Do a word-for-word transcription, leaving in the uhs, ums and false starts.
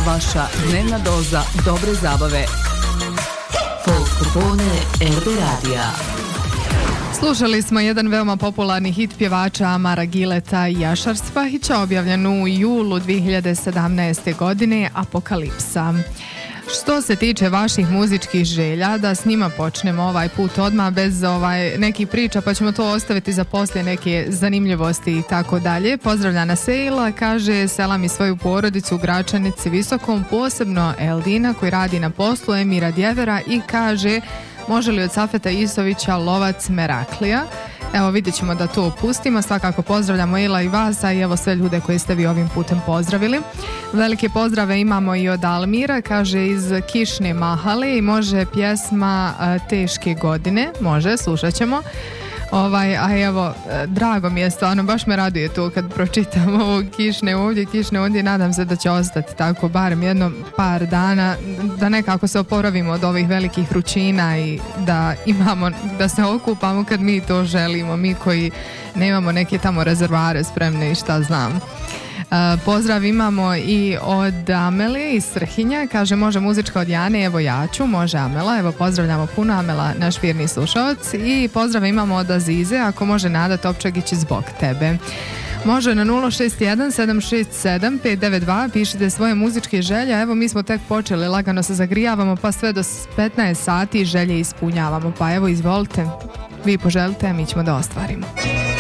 Vaša dnevna doza dobre zabave. Folk popodne er be radija. Slušali smo jedan veoma popularni hit pjevača Amara Gileta i Jašar Spahića, objavljen u julu dvije hiljade sedamnaeste. godine, Apokalipsa. Što se tiče vaših muzičkih želja, da s njima počnemo ovaj put odmah bez ovaj nekih priča, pa ćemo to ostaviti za poslije neke zanimljivosti i tako dalje. Pozdravljana Sejla, kaže selam i svoju porodicu u Gračanici Visokom, posebno Eldina koji radi na poslu, Emira Djevera i kaže može li od Safeta Isovića Lovac Meraklija. Evo vidjet ćemo da to opustimo. Svakako pozdravljamo Ila i vas, a i evo sve ljude koji ste vi ovim putem pozdravili. Velike pozdrave imamo i od Almira, kaže iz Kišne Mahale i može pjesma Teške godine, može, slušat ćemo. Ovaj, a evo, drago mi je stvarno, baš me raduje to kad pročitam ovo Kišne ovdje, Kišne ovdje, nadam se da će ostati tako barem jedno par dana, da nekako se oporavimo od ovih velikih vrućina i da imamo, da se okupamo kad mi to želimo, mi koji nemamo neke tamo rezervare spremne i šta znam. Uh, pozdrav imamo i od Amele iz Srhinja, kaže može muzička od Jane, evo ja ću, može Amela, evo pozdravljamo puno Amela, naš vjerni slušalac, i pozdrav imamo od Azize, ako može Nada Topčagić zbog tebe. Može na nula šest jedan sedam šest sedam pet devet dva, pišite svoje muzičke želje, evo mi smo tek počeli, lagano se zagrijavamo pa sve do petnaest sati želje ispunjavamo, pa evo izvolite, vi poželite, a mi ćemo da ostvarimo.